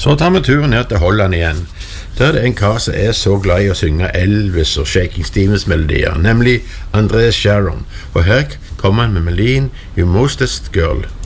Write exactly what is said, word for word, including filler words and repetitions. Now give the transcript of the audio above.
Så tar vi turen ned til Holland igjen. Der er det en kar som er så glad i å synge Elvis og Shaking Stevens-melodier, nemlig Andreas Sharon. Og her kommer han med melodien You Mostest Girl.